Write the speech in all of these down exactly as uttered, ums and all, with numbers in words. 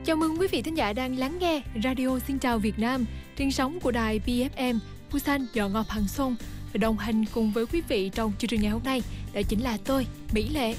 Chào mừng quý vị thính giả đang lắng nghe Radio Xin Chào Việt Nam trên sóng của đài pê ép em Busan do Ngọc Hằng Song. Và đồng hành cùng với quý vị trong chương trình ngày hôm nay đó chính là tôi, Mỹ Lệ.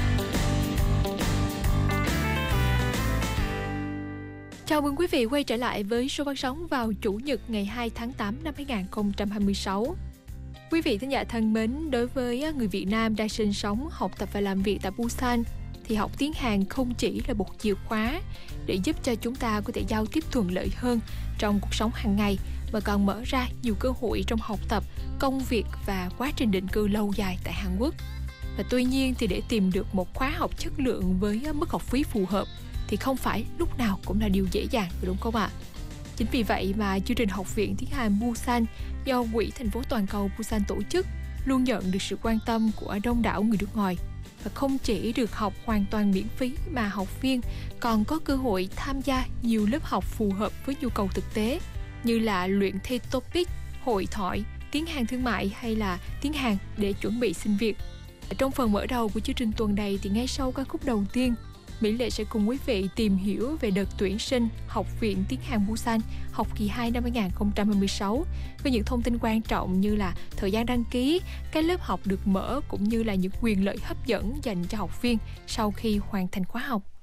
Chào mừng quý vị quay trở lại với số phát sóng vào Chủ nhật ngày hai tháng tám năm hai nghìn không trăm hai mươi sáu. Quý vị thính giả thân mến, đối với người Việt Nam đang sinh sống, học tập và làm việc tại Busan thì học tiếng Hàn không chỉ là một chìa khóa để giúp cho chúng ta có thể giao tiếp thuận lợi hơn trong cuộc sống hàng ngày, mà còn mở ra nhiều cơ hội trong học tập, công việc và quá trình định cư lâu dài tại Hàn Quốc. Và tuy nhiên thì để tìm được một khóa học chất lượng với mức học phí phù hợp thì không phải lúc nào cũng là điều dễ dàng, đúng không ạ? Chính vì vậy mà chương trình Học viện Tiếng Hàn Busan do Quỹ Thành phố Toàn cầu Busan tổ chức luôn nhận được sự quan tâm của đông đảo người nước ngoài. Và không chỉ được học hoàn toàn miễn phí mà học viên còn có cơ hội tham gia nhiều lớp học phù hợp với nhu cầu thực tế, như là luyện thi topic, hội thoại, tiếng Hàn thương mại hay là tiếng Hàn để chuẩn bị xin việc. Trong phần mở đầu của chương trình tuần này thì ngay sau ca khúc đầu tiên, Mỹ Lệ sẽ cùng quý vị tìm hiểu về đợt tuyển sinh Học viện Tiếng Hàn Busan học kỳ hai năm hai nghìn không trăm hai mươi sáu với những thông tin quan trọng như là thời gian đăng ký, các lớp học được mở cũng như là những quyền lợi hấp dẫn dành cho học viên sau khi hoàn thành khóa học.